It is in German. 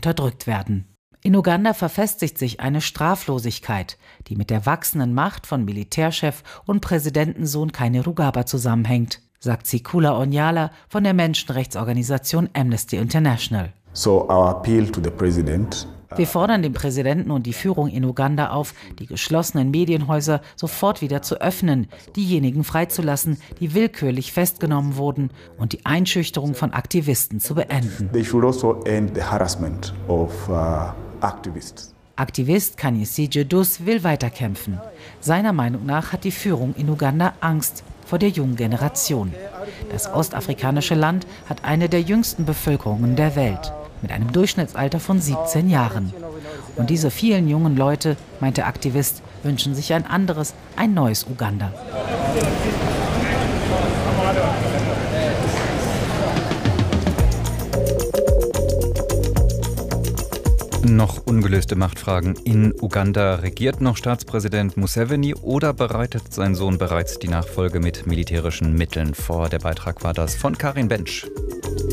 unterdrückt werden. In Uganda verfestigt sich eine Straflosigkeit, die mit der wachsenden Macht von Militärchef und Präsidentensohn Kainerugaba zusammenhängt, sagt Sikula Onyala von der Menschenrechtsorganisation Amnesty International. So our appeal to the president. Wir fordern den Präsidenten und die Führung in Uganda auf, die geschlossenen Medienhäuser sofort wieder zu öffnen, diejenigen freizulassen, die willkürlich festgenommen wurden, und die Einschüchterung von Aktivisten zu beenden. They should also end the harassment of activists. Aktivist Kanyisije Dus will weiterkämpfen. Seiner Meinung nach hat die Führung in Uganda Angst vor der jungen Generation. Das ostafrikanische Land hat eine der jüngsten Bevölkerungen der Welt, mit einem Durchschnittsalter von 17 Jahren. Und diese vielen jungen Leute, meint der Aktivist, wünschen sich ein anderes, ein neues Uganda. Noch ungelöste Machtfragen in Uganda. Regiert noch Staatspräsident Museveni oder bereitet sein Sohn bereits die Nachfolge mit militärischen Mitteln vor? Der Beitrag war das von Karin Bensch.